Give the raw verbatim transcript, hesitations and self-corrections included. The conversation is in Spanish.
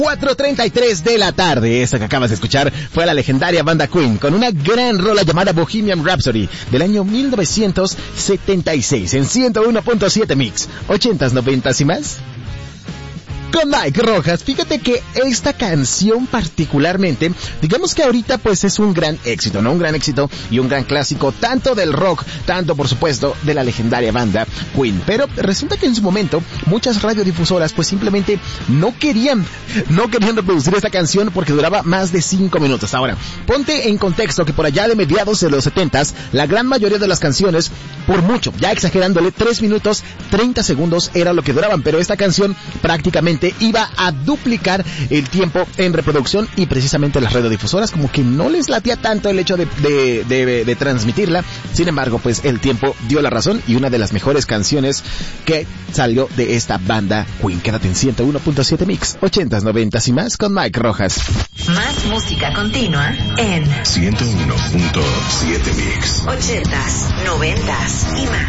cuatro treinta y tres de la tarde. Esta que acabas de escuchar fue la legendaria banda Queen con una gran rola llamada Bohemian Rhapsody del año mil novecientos setenta y seis en ciento uno punto siete Mix. ochentas, noventas y más. Con Mike Rojas, fíjate que esta canción particularmente, digamos que ahorita pues es un gran éxito, ¿no? Un gran éxito y un gran clásico, tanto del rock, tanto por supuesto de la legendaria banda Queen. Pero resulta que en su momento muchas radiodifusoras pues simplemente no querían, no querían reproducir esta canción porque duraba más de cinco minutos. Ahora, ponte en contexto que por allá de mediados de los setentas, la gran mayoría de las canciones, por mucho, ya exagerándole, tres minutos treinta segundos era lo que duraban, pero esta canción prácticamente iba a duplicar el tiempo en reproducción y precisamente las radiodifusoras como que no les latía tanto el hecho de, de, de, de transmitirla. Sin embargo, pues el tiempo dio la razón y una de las mejores canciones que salió de esta banda Queen. Quédate en ciento uno punto siete Mix, ochentas, noventas y más con Mike Rojas. Más música continua en ciento uno punto siete Mix, ochentas, noventas y más.